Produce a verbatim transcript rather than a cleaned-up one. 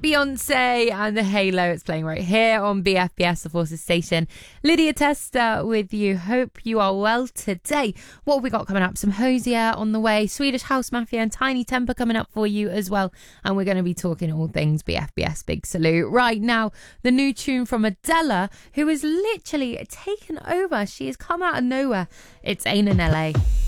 Beyonce and the Halo. It's playing right here on B F B S, the Forces Station. Lydia Testa with you. Hope you are well today. What have we got coming up? Some Hosier on the way, Swedish House Mafia and Tiny Temper coming up for you as well. And we're going to be talking all things B F B S. Big salute. Right now, the new tune from Adela, who has literally taken over. She has come out of nowhere. It's Ain't in L A.